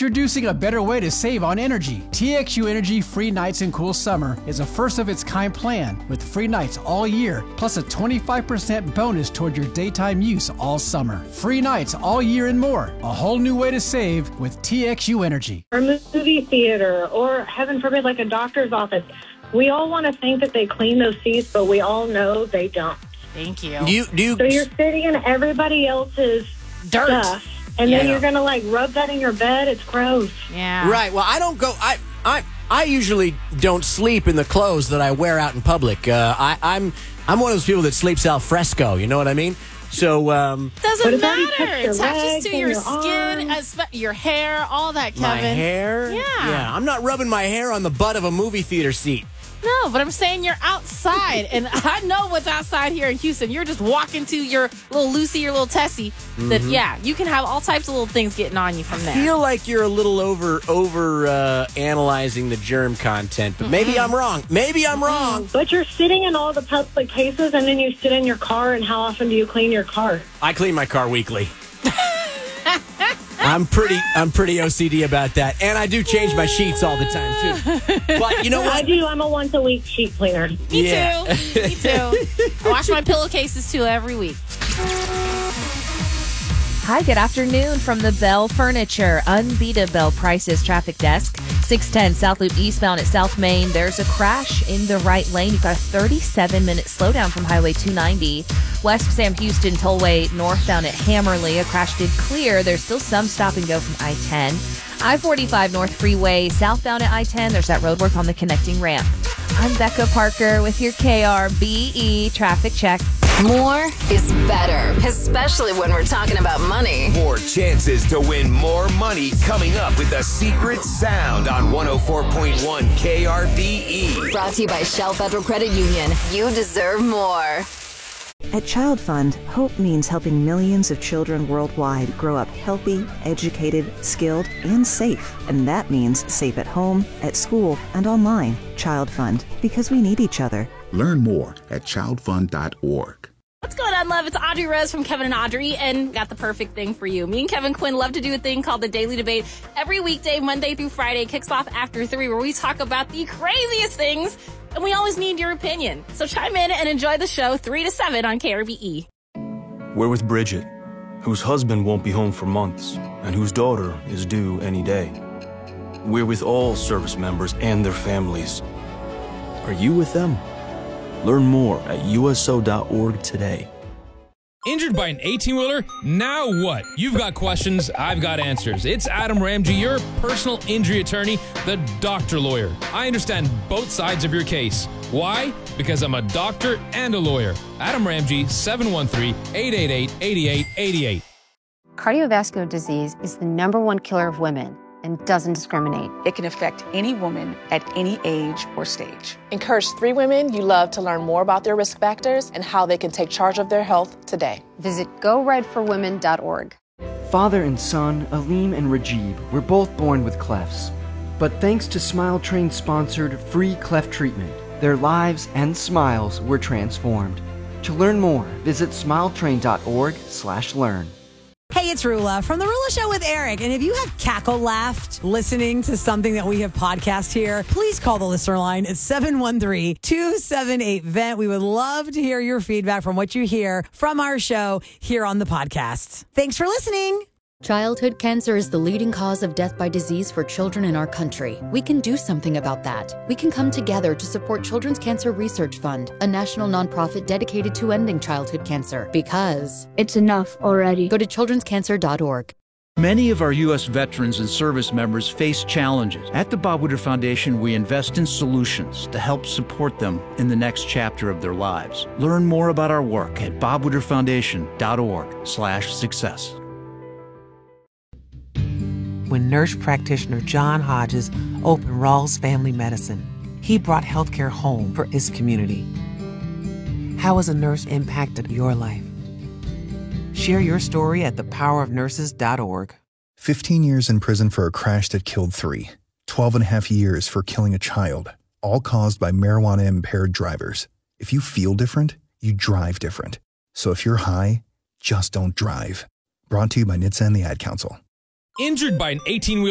Introducing a better way to save on energy. TXU Energy Free Nights and Cool Summer is a first-of-its-kind plan with free nights all year, plus a 25% bonus toward your daytime use all summer. Free nights all year and more. A whole new way to save with TXU Energy. Or movie theater, or heaven forbid, like a doctor's office. We all want to think that they clean those seats, but we all know they don't. Thank you. So you're sitting in everybody else's dirt stuff, and then you're going to like rub that in your bed. It's gross. Yeah. Right. Well, I don't go. I usually don't sleep in the clothes that I wear out in public. I'm one of those people that sleeps al fresco. You know what I mean? So doesn't matter. It your attaches to your legs and skin, your hair, all that, Kevin. my hair. Yeah. I'm not rubbing my hair on the butt of a movie theater seat. No, but I'm saying you're outside, and I know what's outside here in Houston. You're just walking to your little Lucy, your little Tessie. That you can have all types of little things getting on you from there. I feel like you're a little over analyzing the germ content, but maybe I'm wrong. Maybe I'm wrong. But you're sitting in all the public places, and then you sit in your car, and how often do you clean your car? I clean my car weekly. I'm pretty OCD about that, and I do change my sheets all the time too. But you know what? I do. I'm a once-a-week sheet cleaner. Me too. Me too. I wash my pillowcases too every week. Hi, good afternoon from the Bell Furniture Unbeatable Prices Traffic Desk. 610 South Loop eastbound at South Main. There's a crash in the right lane. You've got a 37-minute slowdown from Highway 290. West Sam Houston Tollway northbound at Hammerly. A crash did clear. There's still some stop and go from I-10. I-45 North Freeway southbound at I-10. There's that road work on the connecting ramp. I'm Becca Parker with your KRBE traffic check. More is better, especially when we're talking about money. More chances to win more money coming up with the secret sound on 104.1 KRBE. Brought to you by Shell Federal Credit Union. You deserve more. At Child Fund, hope means helping millions of children worldwide grow up healthy, educated, skilled, and safe. And that means safe at home, at school, and online. Child Fund, because we need each other. Learn more at childfund.org. What's going on, love? It's Audrey Rose from Kevin and Audrey, and got the perfect thing for you. Me and Kevin Quinn love to do a thing called the Daily Debate. Every weekday, Monday through Friday, kicks off after 3, where we talk about the craziest things, and we always need your opinion. So chime in and enjoy the show 3 to 7 on KRBE. We're with Bridget, whose husband won't be home for months, and whose daughter is due any day. We're with all service members and their families. Are you with them? Learn more at USO.org today. Injured by an 18-wheeler? Now what? You've got questions, I've got answers. It's Adam Ramsey, your personal injury attorney, the doctor lawyer. I understand both sides of your case. Why? Because I'm a doctor and a lawyer. Adam Ramsey, 713-888-8888. Cardiovascular disease is the #1 killer of women and doesn't discriminate. It can affect any woman at any age or stage. Encourage 3 women you love to learn more about their risk factors and how they can take charge of their health today. Visit GoRedForWomen.org. Father and son, Aleem and Rajib, were both born with clefts. But thanks to Smile Train's sponsored free cleft treatment, their lives and smiles were transformed. To learn more, visit smiletrain.org/learn. Hey, it's Rula from The Rula Show with Eric. And if you have cackle laughed listening to something that we have podcast here, please call the listener line at 713-278-VENT. We would love to hear your feedback from what you hear from our show here on the podcast. Thanks for listening. Childhood cancer is the leading cause of death by disease for children in our country. We can do something about that. We can come together to support Children's Cancer Research Fund, a national nonprofit dedicated to ending childhood cancer. Because it's enough already. Go to childrenscancer.org. Many of our U.S. veterans and service members face challenges. At the Bob Woodruff Foundation, we invest in solutions to help support them in the next chapter of their lives. Learn more about our work at bobwoodrufffoundation.org/success. When nurse practitioner John Hodges opened Rawls Family Medicine, he brought healthcare home for his community. How has a nurse impacted your life? Share your story at thepowerofnurses.org. 15 years in prison for a crash that killed 3. 12 and a half years for killing a child, all caused by marijuana-impaired drivers. If you feel different, you drive different. So if you're high, just don't drive. Brought to you by NHTSA and the Ad Council. Injured by an 18-wheeler